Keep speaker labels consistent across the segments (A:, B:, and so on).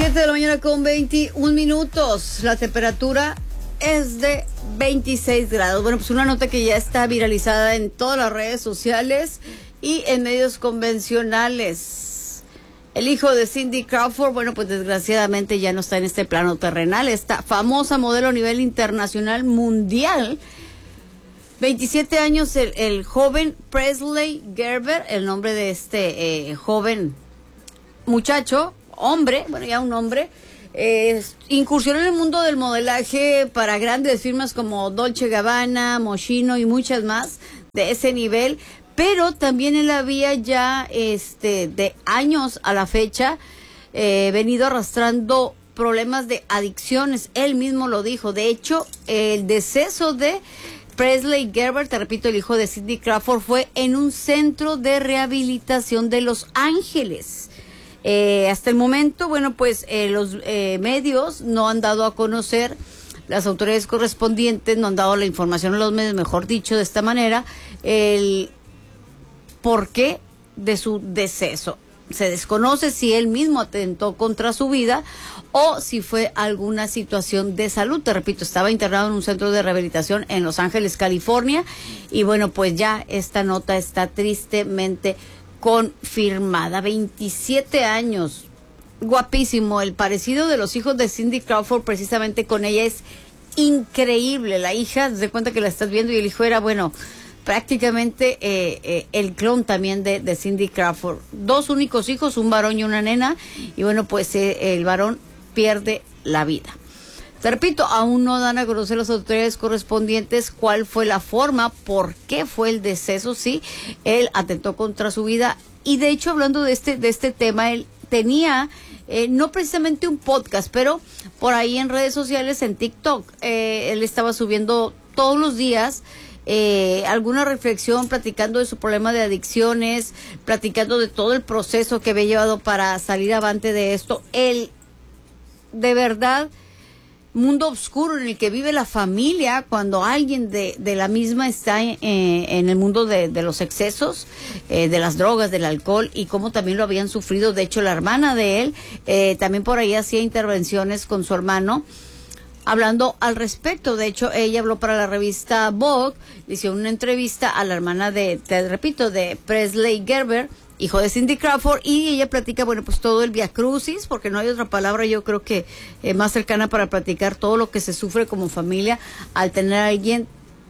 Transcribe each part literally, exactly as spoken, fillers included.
A: siete de la mañana con veintiún minutos. La temperatura es de veintiséis grados. Bueno, pues una nota que ya está viralizada en todas las redes sociales y en medios convencionales. El hijo de Cindy Crawford, bueno, pues desgraciadamente ya no está en este plano terrenal. Esta famosa modelo a nivel internacional mundial. veintisiete años el, el joven Presley Gerber, el nombre de este eh, joven muchacho, hombre, bueno, ya un hombre, eh, incursionó en el mundo del modelaje para grandes firmas como Dolce Gabbana, Moschino y muchas más de ese nivel, pero también él había ya este de años a la fecha eh, venido arrastrando problemas de adicciones. Él mismo lo dijo. De hecho, el deceso de Presley Gerber, te repito, el hijo de Cindy Crawford, fue en un centro de rehabilitación de Los Ángeles. Eh, hasta el momento, bueno, pues eh, los eh, medios no han dado a conocer, las autoridades correspondientes no han dado la información a los medios, mejor dicho, de esta manera, el porqué de su deceso. Se desconoce si él mismo atentó contra su vida o si fue alguna situación de salud. Te repito, estaba internado en un centro de rehabilitación en Los Ángeles, California, y bueno, pues ya esta nota está tristemente confirmada. veintisiete años, guapísimo. El parecido de los hijos de Cindy Crawford precisamente con ella es increíble. La hija, se cuenta que la estás viendo, y el hijo era, bueno, prácticamente eh, eh, el clon también de, de Cindy Crawford. Dos únicos hijos, un varón y una nena, y bueno, pues eh, el varón pierde la vida. Te repito, aún no dan a conocer las autoridades correspondientes cuál fue la forma, por qué fue el deceso. Sí, él atentó contra su vida, y de hecho, hablando de este, de este tema, él tenía eh, no precisamente un podcast, pero por ahí en redes sociales, en TikTok, eh, él estaba subiendo todos los días Eh, alguna reflexión, platicando de su problema de adicciones, platicando de todo el proceso que había llevado para salir avante de esto, el de verdad mundo oscuro en el que vive la familia cuando alguien de, de la misma está en, en el mundo de, de los excesos, eh, de las drogas, del alcohol, y cómo también lo habían sufrido. De hecho, la hermana de él eh, también por ahí hacía intervenciones con su hermano, hablando al respecto. De hecho, ella habló para la revista Vogue, le hicieron una entrevista a la hermana de, te repito, de Presley Gerber, hijo de Cindy Crawford, y ella platica, bueno, pues todo el viacrucis, porque no hay otra palabra, yo creo que eh, más cercana para platicar todo lo que se sufre como familia al tener a alguien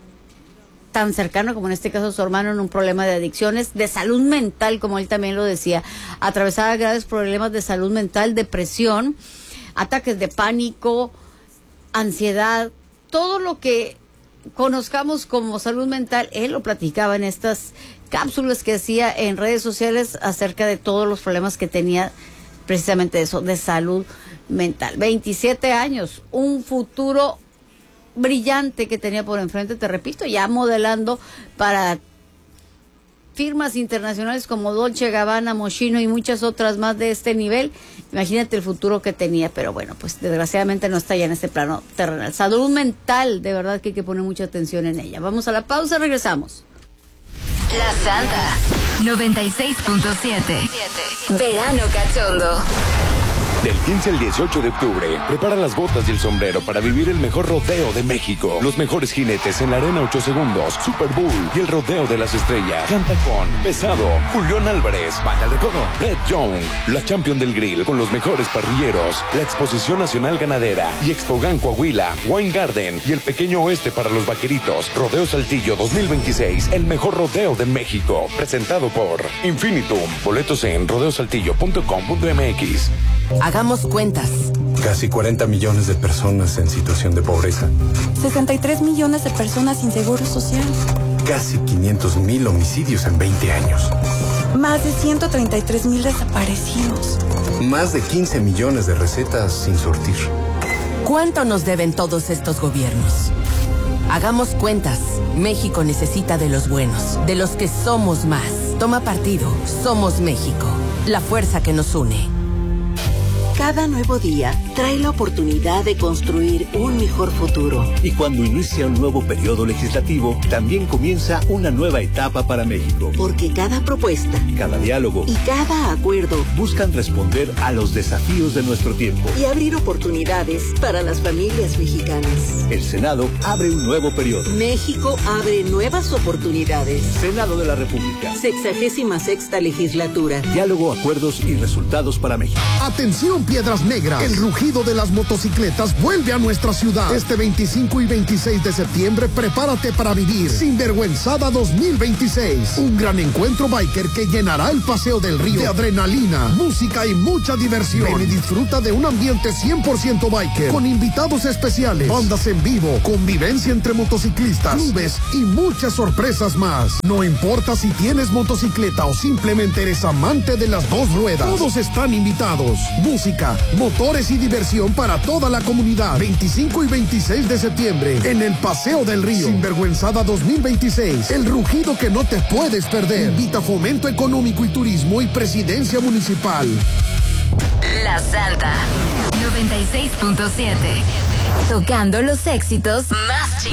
A: tan cercano como en este caso su hermano en un problema de adicciones, de salud mental, como él también lo decía, atravesaba graves problemas de salud mental, depresión, ataques de pánico, ansiedad, todo lo que conozcamos como salud mental. Él lo platicaba en estas cápsulas que hacía en redes sociales acerca de todos los problemas que tenía, precisamente eso, de salud mental. veintisiete años, un futuro brillante que tenía por enfrente, te repito, ya modelando para firmas internacionales como Dolce Gabbana, Moschino y muchas otras más de este nivel. Imagínate el futuro que tenía, pero bueno, pues desgraciadamente no está ya en este plano terrenal. Salud mental, de verdad que hay que poner mucha atención en ella. Vamos a la pausa, regresamos.
B: La Santa noventa y seis punto siete. Verano cachondo.
C: Del quince al dieciocho de octubre, prepara las botas y el sombrero para vivir el mejor rodeo de México. Los mejores jinetes en la arena ocho segundos, Super Bowl y el rodeo de las estrellas. Canta con Pesado, Julián Álvarez, Banda de Recodo, Red Young, la Champion del Grill con los mejores parrilleros, la Exposición Nacional Ganadera y Expogan Coahuila, Wine Garden y el Pequeño Oeste para los vaqueritos. Rodeo Saltillo dos mil veintiséis, el mejor rodeo de México. Presentado por Infinitum. Boletos en rodeo saltillo punto com punto m x.
D: Hagamos cuentas.
E: Casi cuarenta millones de personas en situación de pobreza.
F: sesenta y tres millones de personas sin seguro social.
E: Casi quinientos mil homicidios en veinte años.
F: Más de ciento treinta y tres mil desaparecidos.
E: Más de quince millones de recetas sin surtir.
D: ¿Cuánto nos deben todos estos gobiernos? Hagamos cuentas. México necesita de los buenos, de los que somos más. Toma partido. Somos México. La fuerza que nos une.
G: Cada nuevo día trae la oportunidad de construir un mejor futuro.
H: Y cuando inicia un nuevo periodo legislativo, también comienza una nueva etapa para México.
G: Porque cada propuesta,
H: cada diálogo
G: y cada acuerdo
H: buscan responder a los desafíos de nuestro tiempo
G: y abrir oportunidades para las familias mexicanas.
H: El Senado abre un nuevo periodo.
G: México abre nuevas oportunidades.
H: Senado de la República.
G: Sexagésima sexta legislatura.
H: Diálogo, acuerdos y resultados para México.
I: Atención, Piedras Negras. El rugido de las motocicletas vuelve a nuestra ciudad. Este veinticinco y veintiséis de septiembre, prepárate para vivir Sinvergüenzada dos mil veintiséis. Un gran encuentro biker que llenará el Paseo del Río de adrenalina, música y mucha diversión. Ven y disfruta de un ambiente cien por ciento biker, con invitados especiales, bandas en vivo, convivencia entre motociclistas, clubes y muchas sorpresas más. No importa si tienes motocicleta o simplemente eres amante de las dos ruedas, todos están invitados. Música, motores y diversión para toda la comunidad. veinticinco y veintiséis de septiembre en el Paseo del Río. Sinvergüenzada dos mil veintiséis. El rugido que no te puedes perder. Invita Fomento Económico y Turismo y Presidencia Municipal.
B: La Santa noventa y seis punto siete. Tocando los éxitos más chingones.